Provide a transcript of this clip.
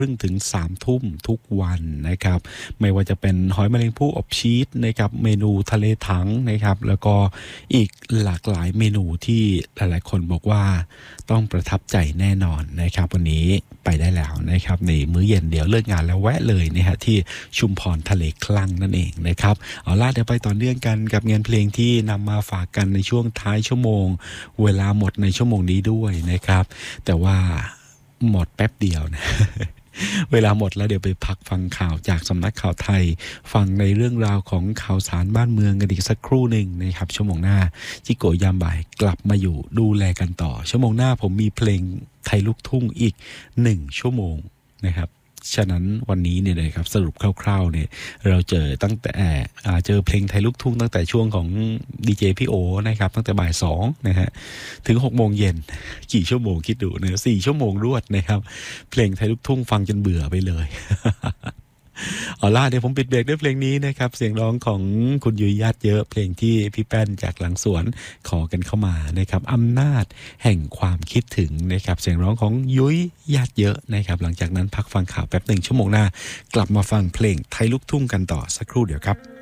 ถึง3 ทุ่มทุกวันนะครับไม่ว่าจะเป็นหอยแมลงภู่อบชีสนะครับเมนูทะเลถังนะครับแล้วก็อีกหลากหลายเมนูที่หลายๆคนบอกว่าต้องประทับใจแน่นอนนะครับวันนี้ไปได้แล้วนะครับในมื้อเย็นเดี๋ยวเลิกงานแล้วแวะเลยนะฮะที่ชุมพรทะเลคลั่งนั่นเองนะครับเอาล่ะเดี๋ยวไปต่อเนื่องกันกับงานเพลงที่นำมาฝากกันในช่วงท้ายชั่วโมงเวลาหมดในชั่วโมงนี้ด้วยนะครับแต่ว่าหมดแป๊บเดียวนะเวลาหมดแล้วเดี๋ยวไปพักฟังข่าวจากสำนักข่าวไทยฟังในเรื่องราวของข่าวสารบ้านเมืองกันอีกสักครู่หนึ่งนะครับชั่วโมงหน้าจิโกยามบ่ายกลับมาอยู่ดูแลกันต่อชั่วโมงหน้าผมมีเพลงไทยลูกทุ่งอีก1 ชั่วโมงนะครับฉะนั้นวันนี้เนี่ยนะครับสรุปคร่าวๆเนี่ยเราเจอตั้งแต่เจอเพลงไทยลูกทุ่งตั้งแต่ช่วงของดีเจพี่โอนะครับตั้งแต่บ่าย 2นะฮะถึง 6 โมงเย็นกี่ชั่วโมงคิดดูนะ4 ชั่วโมงรวดนะครับเพลงไทยลูกทุ่งฟังจนเบื่อไปเลย เอาล่ะเดี๋ยวผมปิดเบรกด้วยเพลงนี้นะครับเสียงร้องของคุณยุ้ยญาติเยอะเพลงที่พี่แป้นจากหลังสวนขอกันเข้ามานะครับอำนาจแห่งความคิดถึงนะครับเสียงร้องของยุ้ยญาติเยอะนะครับหลังจากนั้นพักฟังข่าวแป๊บ1 ชั่วโมงหน้ากลับมาฟังเพลงไทยลูกทุ่งกันต่อสักครู่เดียวครับ